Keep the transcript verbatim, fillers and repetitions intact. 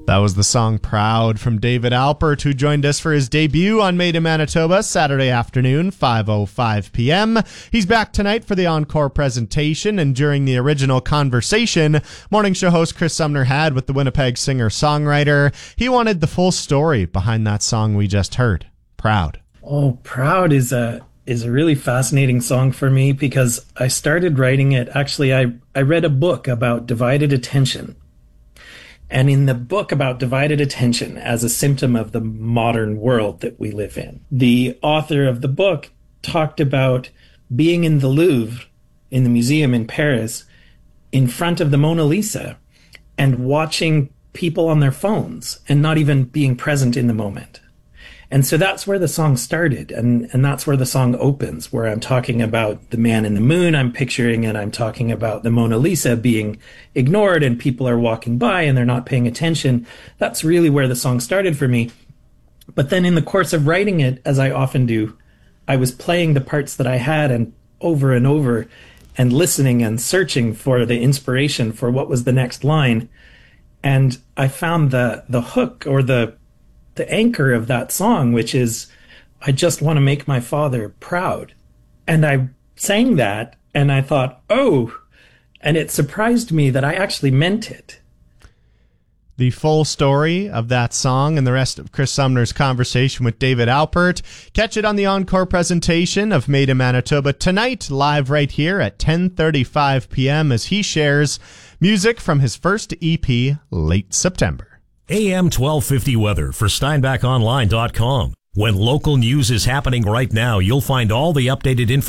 That was the song Proud from David Alpert, who joined us for his debut on Made in Manitoba Saturday afternoon, five oh five p.m. He's back tonight for the encore presentation, and during the original conversation morning show host Chris Sumner had with the Winnipeg singer-songwriter, he wanted the full story behind that song we just heard, Proud. Oh, Proud is a is a really fascinating song for me because I started writing it. Actually, I, I read a book about divided attention. And in the book about divided attention as a symptom of the modern world that we live in, the author of the book talked about being in the Louvre, in the museum in Paris, in front of the Mona Lisa, and watching people on their phones and not even being present in the moment. And so that's where the song started, and, and that's where the song opens, where I'm talking about the man in the moon, I'm picturing, and I'm talking about the Mona Lisa being ignored, and people are walking by and they're not paying attention. That's really where the song started for me. But then in the course of writing it, as I often do, I was playing the parts that I had and over and over and listening and searching for the inspiration for what was the next line. And I found the the hook or the the anchor of that song, which is, I just want to make my father proud. And I sang that and I thought, oh, and it surprised me that I actually meant it. The full story of that song and the rest of Chris Sumner's conversation with David Alpert, catch it on the encore presentation of Made in Manitoba tonight, live right here at ten thirty-five p.m. as he shares music from his first E P late September. A M twelve fifty weather for Steinbach Online dot com. When local news is happening right now, you'll find all the updated information